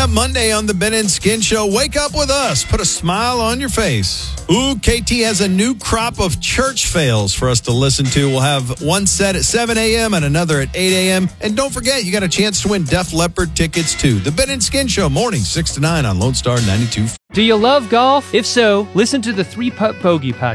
up Monday on the Ben and Skin Show. Wake up with us. Put a smile on your face. Ooh, KT has a new crop of church fails for us to listen to. We'll have one set at 7 a.m. and another at 8 a.m. And don't forget, you got a chance to win Def Leppard tickets too. The Ben and Skin Show, morning 6 to 9 on Lone Star 92. Do you love golf? If so, listen to the 3 Putt Bogey Podcast.